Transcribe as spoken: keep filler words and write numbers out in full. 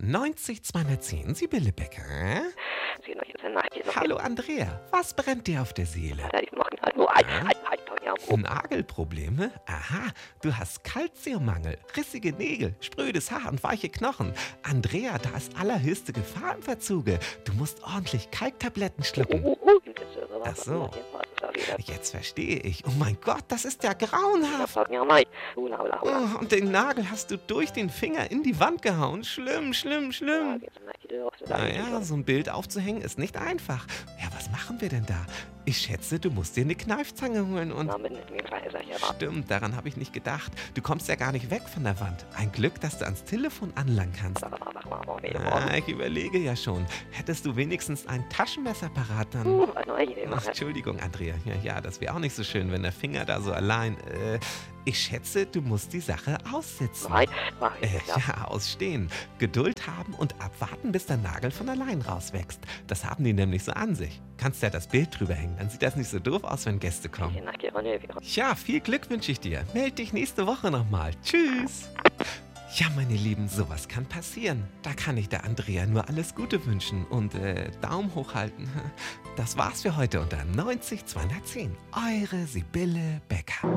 neunzig zweihundertzehn, Sibylle Becker. Sie noch jetzt nach dir noch. Hallo Andrea, was brennt dir auf der Seele? Da ist noch halt nur ein, Ja? ein, ein, ein, Nagelprobleme? Aha, du hast Kalziummangel, rissige Nägel, sprödes Haar und weiche Knochen. Andrea, da ist allerhöchste Gefahr im Verzuge. Du musst ordentlich Kalktabletten schlucken. Oh, oh, Ach so. Jetzt verstehe ich. Oh mein Gott, das ist ja grauenhaft. Oh, und den Nagel hast du durch den Finger in die Wand gehauen. Schlimm, schlimm, schlimm. Naja, so ein Bild aufzuhängen ist nicht einfach. Ja, was machen wir denn da? Ich schätze, du musst dir eine Kneifzange holen und... Stimmt, daran habe ich nicht gedacht. Du kommst ja gar nicht weg von der Wand. Ein Glück, dass du ans Telefon anlangen kannst. Ah, ich überlege ja schon. Hättest du wenigstens ein Taschenmesser parat, dann... Ach, Entschuldigung, Andrea. Ja, ja, das wäre auch nicht so schön, wenn der Finger da so allein... Äh, ich schätze, du musst die Sache aussitzen. Nein, mach ich Äh, nicht. Ja. ja, ausstehen. Geduld haben und abwarten, bis der Nagel von allein rauswächst. Das haben die nämlich so an sich. Kannst ja das Bild drüber hängen, dann sieht das nicht so doof aus, wenn Gäste kommen. Ja, viel Glück wünsche ich dir. Meld dich nächste Woche nochmal. Tschüss. Ja, meine Lieben, sowas kann passieren. Da kann ich der Andrea nur alles Gute wünschen und äh, Daumen hochhalten. Das war's für heute unter neunzig zweihundertzehn. Eure Sibylle Becker.